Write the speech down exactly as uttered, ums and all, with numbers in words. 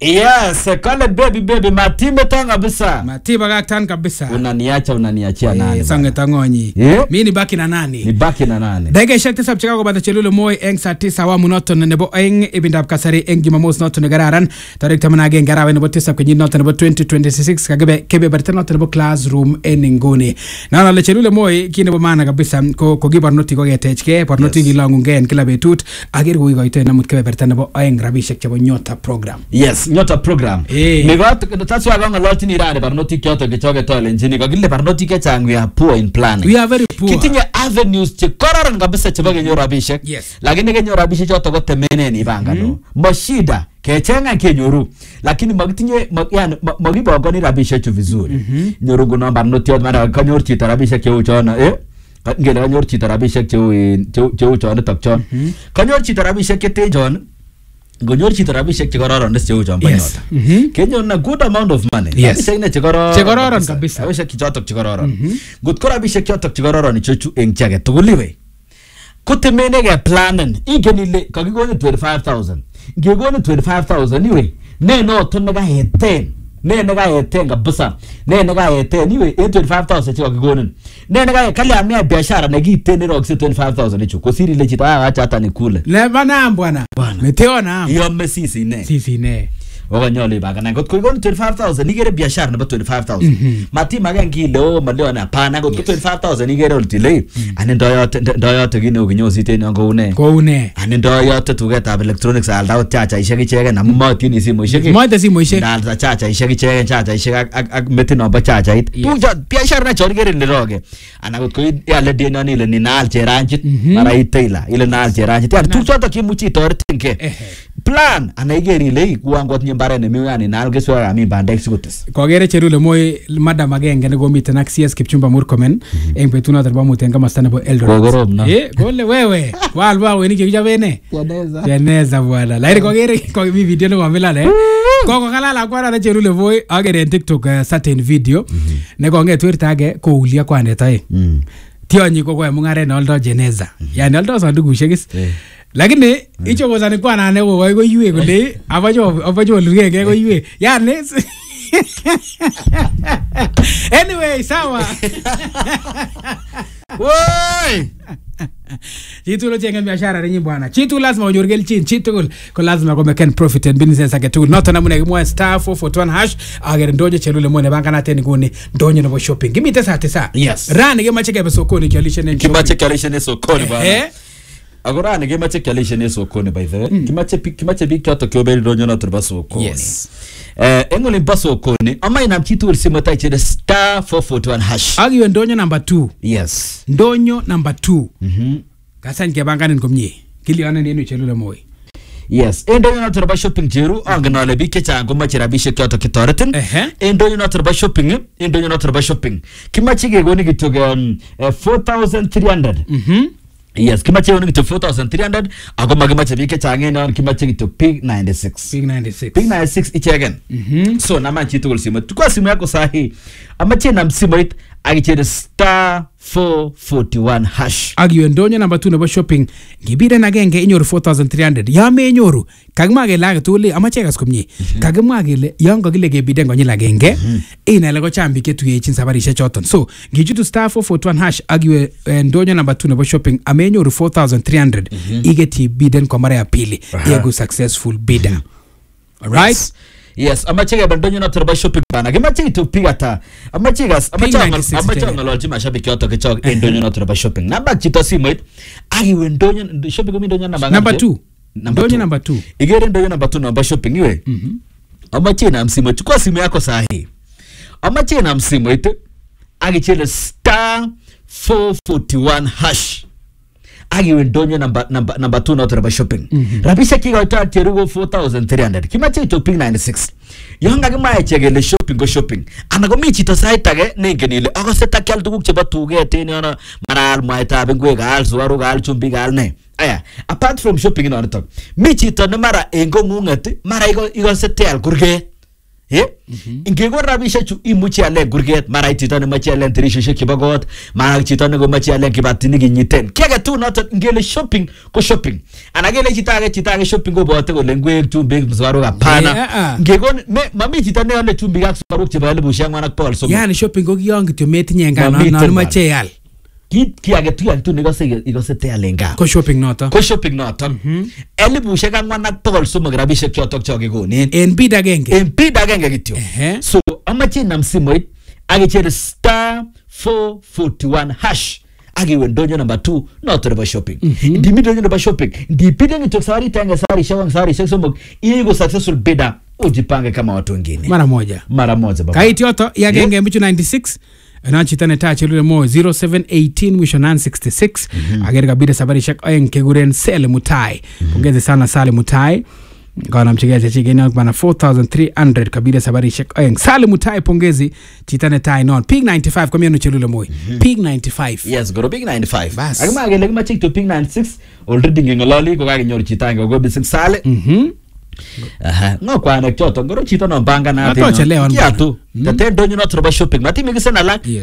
Yes, kale baby baby matime tanga kabisa. Matiba kaktan kabisa. Unaniacha unaniachia nani? Eh, sange tangonyi. Yeah. Mimi ni baki na nani? Ni baki na nani? Dege shakti sab chika ko bata chelule moy eng sa tisa wa munoto nebo eng ibindab kasari eng jumamos noto ne gararan. Tarik tamana gen garawe nebo tisa kwenye noto nebo twenty twenty-six kagebe kebe barita noto nebo classroom eningoni. Na le chelule moy kine bo mana kabisa ko ko gibar noti ko getechke par noti gilangu ngen kila betut agir ko igoite namut kebe barita nebo eng rabishek chebo nyota program. Yes, nyota program. Hey. Migot that's why ganga lot ni rade barnoti kyoto ke choge to lenjini ko gille barnoti ke chang we are poor in planning. We are very poor. Kitinye avenues che kororon kabisa chebo kenyo rabishek. Yes. Lakini kenyo rabishek choto ko temene ni banga no. Mashida kechenga kenyoru lakini makitinye yani magibogoni rabishek chu vizuri. Nyoru guno barnoti yot mara kanyor chito rabishek cheu chona eh ngele kanyor chito rabishek cheu cheu chona takchon. Kanyor chito rabishek kete jon Gonyor chito rabishek che kororon ndes cheu chombo nyota. Kenyor na good amount of money. Rabishek ne che kororon. Che kororon kabisa. Rabishek chotok che kororon. Gut ko rabishek chotok che kororon ichochu eng chage tuguliwe. Kutemene ge planen igenile kakigone twenty-five thousand. Ngegone twenty-five thousand iwe. Ne no to naga heten. Ne naga heten kabisa. Ne naga heten iwe twenty-five thousand che kakigonen. Ne naga kali amia biashara na gitene rokse twenty-five thousand icho. Kosiri le chito acha hata ni kule. Le bana bwana. Meteona. Yome sisi ne. Sisi ne. Oga nyole baga na got ko twenty-five thousand nigere biashara na twenty-five thousand. Mati maga ngilo maleo na pana got twenty-five thousand nigere ultile. Ane ndoyote ndoyote gine uginyosi tena ngo une. Ko une. Ane ndoyote tugeta electronics alda chacha isheki chege na mmoti ni simu isheki. Mmoti simu isheki. Na chacha isheki chege chacha isheki ak meti no ba chacha it. Tuja biashara na chori gere liroge. Ana got ko yale deno ni le ni nal cheranjit mara itaila ile nal cheranjit. Ya tuja kimuchi tortinke. Plan anaigeri le kuangot nyembare ne miwani na algeswa ami bandek sikutis kogere cherule moy madam agenge ne gomiten ak C S Kipchumba Murkomen eng betuna terba mutenga mastana bo Eldoret eh gole wewe wal ba weni ke jabene yaneza yaneza bwana lairi kogere ko mi video no mamela le koko kalala kwa na cherule boy agere TikTok uh, certain video ne konge twirtage ko ulia kwa netae tionyi ko kwa mungare na oldo jeneza yani oldo sanduku shegis lakini icho kozani kwa nane ko ko yue kole abajo abajo lugege ko yue yani anyway sawa woi chitu lo chenga biashara renyi bwana chitu lazima unyorgel chin chitu ko lazima ko make profit and business ake tu not na mune mo star four four one hash agere ndoje chelule mone banga na teni kuni ndonye no shopping give me tesa tesa yes rani ke macheke sokoni kialishe ne kimache kialishe ne sokoni bwana agora ne kimache kialishe ne sokoni by the way kimache kimache bi kyoto kyobeli ndonye no turba sokoni yes eh engole baso koni ama ina mchitu ulisimota ichede star four four one hash agiwe ndonyo number two yes ndonyo number two mhm kasa ngebangana ngomnye kiliana nenu chelule moy yes endo na turba shopping jeru angana le bike chango machira bishe kyoto kitoretin endo na turba shopping endo na turba shopping kimachige goni gitoge um, uh, four thousand three hundred mhm yes kimache woni to four thousand three hundred agoma kimache bike change na kimache to pig ninety-six pig ninety-six pig ninety-six ichegen mhm so na manchi to ulsimo tukwa simu yako sahi amache na msimo it agiche star four four one hash agiwe ndonyo number two nebo shopping ngibire na genge inyoru four thousand three hundred ya me inyoru kagima ge lage tuli amache gas komnye kagima gele yango gile ge bide ngonyil agenge ina lego chambi ketu yechin sabarisha choton so ngijutu star four four one hash agiwe ndonyo number two nebo shopping ame inyoru four thousand three hundred igeti biden kwa mara ya pili yego successful bidder all right yes amachega bandonyo na turba shopping bana kimache to pigata amachega amachanga amachanga lolji mashabiki yoto kechok endonyo na turba shopping namba chito simoit agiwe ndonyo shopping komi ndonyo namba number two ndonyo number two igere ndonyo number two namba shopping iwe mhm amache na msimo chukua simu yako sahi amache na msimo ite agichele star four four one hash agiwe ndonyo number number number two na turba shopping rabisha kiga ita terugo four thousand three hundred kimache to pig ninety-six yonga kima chegele shopping go shopping anago mi chito saitage nengenile akoseta kyal tuguk chebo tuget en yana maral mwaita bengwe gal suwaru gal chumbi gal ne aya apart from shopping in on top mi chito ne mara engo ngunget mara igo igo setel kurge eh ingekon rabishek chu imuchi ale gurget mara chito ne machi ale tirisheshek chebo got mara chito ne gomachi ale kibatinik kinyiten kiage tu noton ngele shopping ko shopping ana gele chito age chito age shopping ko bote kole ngwek chumbik mswaruk hapana ngekon mami chito ne ale chumbik ak mswaruk chebo elibushek ang'wan ak bokol somok yani shopping ko kiyon kityo metinye ngano non mache yal kit kiage tu age tu nikose ikose te alenga ko shopping noto ko shopping noto elibushek ang'wan ak bokol somok rabishek chotok chokikonin en bid agenge en bid agenge kityo so amache nam simoit akichere star four forty-one hash akiwe ndonyo number two noto nebo shopping ndimi ndonyo nebo shopping ndipite ngitok safari tenge safari shawang safari shek somok igo successful bidder ujipange kama watu wengine mara moja mara moja baba kaiti yoto ya genge mbichu ninety-six na chitane ta chelule mo zero seven eighteen mwisho nine sixty-six agere kabide safari shek oyen keguren Sale Mutai pongeze sana Sale Mutai Gana mchigea chigeni ya kubana four thousand three hundred kabida sabari shek oyeng Sale Mutai pongezi chitane tai non Pig ninety-five kwa miano chelule moi Pig ninety-five yes goro Pig ninety-five bas agama agele kama chik to Pig ninety-six already ngengololi kwa kage nyori chitanga kwa gobi sik Sale mhm aha ngo kwa anekdoto goro chito no banga na ati kia tu tate donyo no troba shopping mati mikise na lak